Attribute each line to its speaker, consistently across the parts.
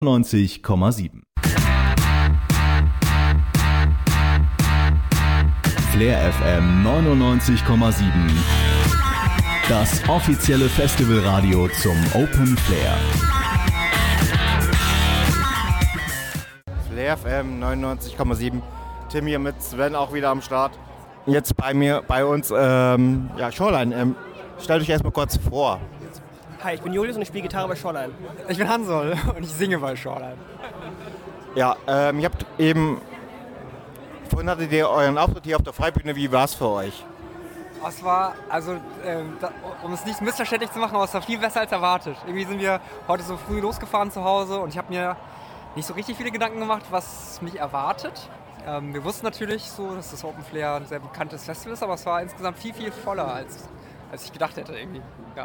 Speaker 1: 90,7. Flair FM 99,7. Das offizielle Festivalradio zum Open Flair.
Speaker 2: Flair FM 99,7. Tim hier mit Sven auch wieder am Start. Jetzt bei uns, Shoreline. Stellt euch erstmal kurz vor.
Speaker 3: Hi, ich bin Julius und ich spiele Gitarre bei Shoreline.
Speaker 4: Ich bin Hansol und ich singe bei Shoreline.
Speaker 2: Ja, ihr habt eben, vorhin hattet ihr euren Auftritt hier auf der Freibühne. Wie war es für euch?
Speaker 4: Es war, um es nicht missverständlich zu machen, aber es war viel besser als erwartet. Irgendwie sind wir heute so früh losgefahren zu Hause und ich habe mir nicht so richtig viele Gedanken gemacht, was mich erwartet. Wir wussten natürlich so, dass das Open Flair ein sehr bekanntes Festival ist, aber es war insgesamt viel, viel voller, als ich gedacht hätte irgendwie. Ja.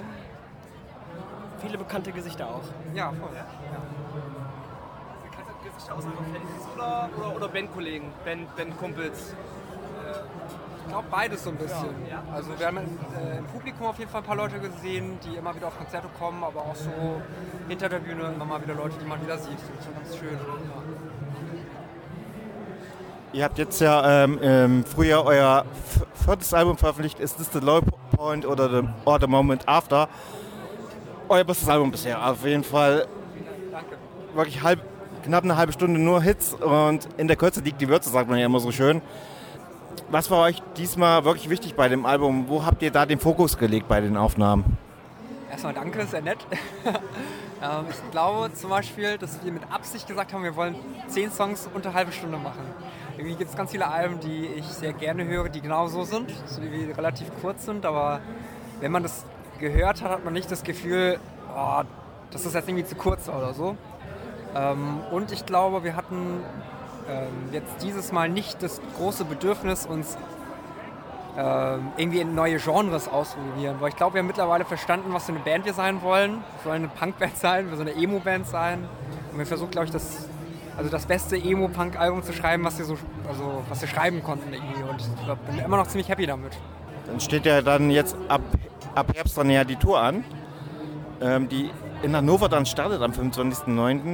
Speaker 3: Viele bekannte Gesichter auch.
Speaker 4: Ja, voll. Ja.
Speaker 5: Bekannte Gesichter aus anderen Fans oder Bandkollegen, Bandkumpels?
Speaker 4: Ich glaube beides so ein bisschen.
Speaker 5: Ja.
Speaker 4: Also wir haben im Publikum auf jeden Fall ein paar Leute gesehen, die immer wieder auf Konzerte kommen, aber auch so hinter der Bühne immer mal wieder Leute, die man wieder sieht. Das ist schon ganz schön. Ja.
Speaker 2: Ihr habt jetzt ja im Frühjahr euer viertes Album veröffentlicht. Ist das The Low Point oder The Moment After? Euer bestes Album bisher. Auf jeden Fall.
Speaker 4: Danke.
Speaker 2: Wirklich knapp eine halbe Stunde nur Hits und in der Kürze liegt die Würze, sagt man ja immer so schön. Was war euch diesmal wirklich wichtig bei dem Album? Wo habt ihr da den Fokus gelegt bei den Aufnahmen?
Speaker 4: Erstmal danke, sehr nett. Ich glaube zum Beispiel, dass wir mit Absicht gesagt haben, wir wollen 10 Songs unter eine halbe Stunde machen. Irgendwie gibt es ganz viele Alben, die ich sehr gerne höre, die genau so sind, die relativ kurz sind, aber wenn man das gehört hat man nicht das Gefühl, dass das jetzt irgendwie zu kurz war oder so. Und ich glaube, wir hatten jetzt dieses Mal nicht das große Bedürfnis, uns irgendwie in neue Genres auszuprobieren. Weil ich glaube, wir haben mittlerweile verstanden, was für eine Band wir sein wollen. Wir sollen eine Punkband sein, wir sollen eine Emo-Band sein. Und wir versuchen, glaube ich, das beste Emo-Punk-Album zu schreiben, was wir schreiben konnten irgendwie. Und ich bin immer noch ziemlich happy damit.
Speaker 2: Dann steht ja dann jetzt ab Herbst dann ja die Tour an, die in Hannover dann startet am 25.09.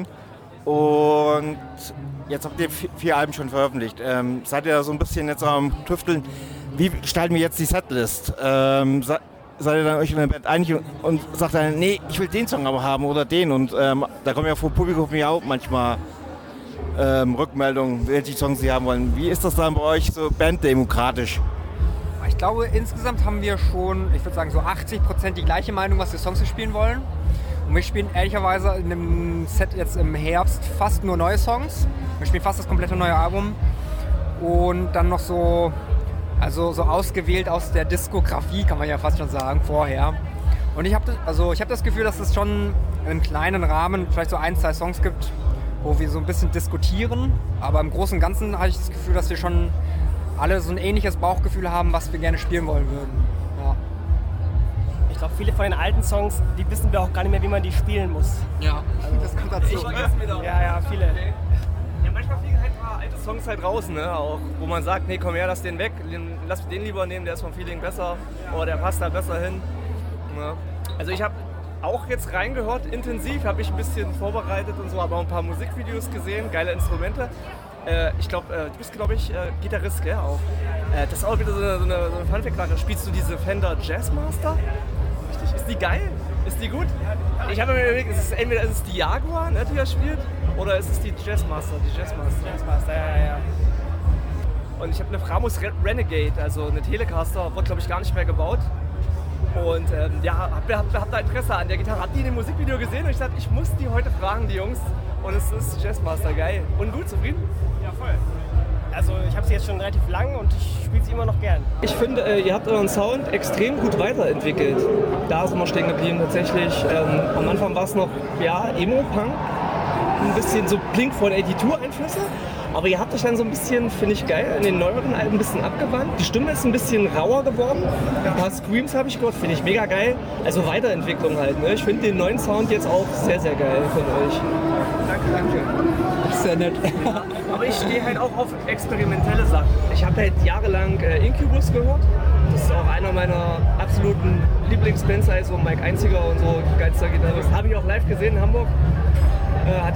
Speaker 2: Und jetzt habt ihr 4 Alben schon veröffentlicht. Seid ihr da so ein bisschen jetzt am Tüfteln? Wie gestalten wir jetzt die Setlist? Seid ihr dann euch in der Band einig und sagt dann, nee, ich will den Song aber haben oder den? Und da kommen ja vom Publikum ja auch manchmal Rückmeldungen, welche Songs sie haben wollen. Wie ist das dann bei euch so banddemokratisch?
Speaker 4: Ich glaube, insgesamt haben wir schon, ich würde sagen, so 80% die gleiche Meinung, was für Songs wir spielen wollen. Und wir spielen ehrlicherweise in dem Set jetzt im Herbst fast nur neue Songs. Wir spielen fast das komplette neue Album. Und dann noch so ausgewählt aus der Diskografie, kann man ja fast schon sagen, vorher. Und ich habe das Gefühl, dass es schon in einem kleinen Rahmen vielleicht so 1, 2 Songs gibt, wo wir so ein bisschen diskutieren. Aber im Großen und Ganzen habe ich das Gefühl, dass wir schon alle so ein ähnliches Bauchgefühl haben, was wir gerne spielen wollen würden. Ja.
Speaker 3: Ich glaube, viele von den alten Songs, die wissen wir auch gar nicht mehr, wie man die spielen muss.
Speaker 4: Ja, das kommt dazu.
Speaker 5: Ich vergesse mir da.
Speaker 3: Ja, viele.
Speaker 5: Okay. Ja, manchmal fliegen halt ein paar alte Songs halt raus, ne? Auch, wo man sagt, nee, komm her, lass den weg, lass den lieber nehmen, der ist vom Feeling besser oder der passt da besser hin. Ne? Also ich habe auch jetzt reingehört, intensiv, habe ich ein bisschen vorbereitet und so, aber auch ein paar Musikvideos gesehen, geile Instrumente. Ich glaube, du bist, Gitarrist, gell, auch. Das ist auch wieder so eine Funfact-Sache. Spielst du diese Fender Jazzmaster? Richtig. Ist die geil? Ist die gut? Ich habe mir überlegt, entweder ist es die Jaguar, ne, die er spielt, oder ist es die Jazzmaster?
Speaker 3: Jazzmaster, ja.
Speaker 5: Und ich habe eine Framus Renegade, also eine Telecaster, wird, glaube ich, gar nicht mehr gebaut. Und hab da Interesse an der Gitarre. Habt ihr in dem Musikvideo gesehen? Und ich dachte, ich muss die heute fragen, die Jungs. Und es ist Jazzmaster, geil. Und gut, zufrieden?
Speaker 3: Ja, voll. Also ich habe sie jetzt schon relativ lang und ich spiele sie immer noch gern.
Speaker 5: Ich finde, ihr habt euren Sound extrem gut weiterentwickelt. Da sind wir stehen geblieben tatsächlich. Am Anfang war es noch, Emo-Punk. Ein bisschen so Blink von 82 Einflüsse. Aber ihr habt euch dann so ein bisschen, finde ich geil, in den neueren Alben ein bisschen abgewandt. Die Stimme ist ein bisschen rauer geworden. Ein paar Screams habe ich gehört, finde ich mega geil. Also Weiterentwicklung halt. Ne? Ich finde den neuen Sound jetzt auch sehr, sehr geil von euch. Danke.
Speaker 4: Das ist sehr nett.
Speaker 5: Aber ich stehe halt auch auf experimentelle Sachen. Ich habe halt jahrelang Incubus gehört. Das ist auch einer meiner absoluten Lieblingsbands, also Mike Einziger und so, geilster Gitarrist. Habe ich auch live gesehen in Hamburg. hat